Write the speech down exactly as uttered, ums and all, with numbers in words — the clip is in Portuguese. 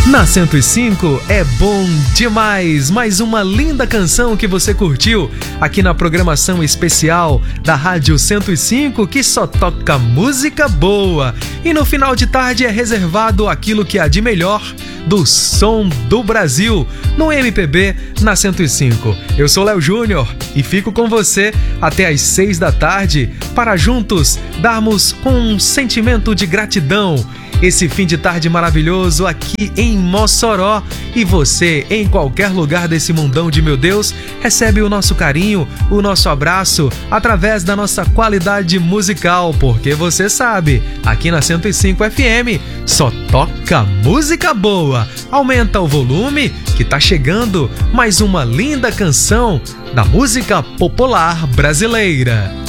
Na cento e cinco é bom demais, mais uma linda canção que você curtiu aqui na programação especial da Rádio cento e cinco, que só toca música boa. E no final de tarde é reservado aquilo que há de melhor do som do Brasil, no M P B na cento e cinco. Eu sou Léo Júnior e fico com você até às seis da tarde para juntos darmos com um sentimento de gratidão esse fim de tarde maravilhoso aqui em Mossoró. E você, em qualquer lugar desse mundão de meu Deus, recebe o nosso carinho, o nosso abraço, através da nossa qualidade musical, porque você sabe, aqui na cento e cinco F M só toca música boa. Aumenta o volume que tá chegando mais uma linda canção da música popular brasileira.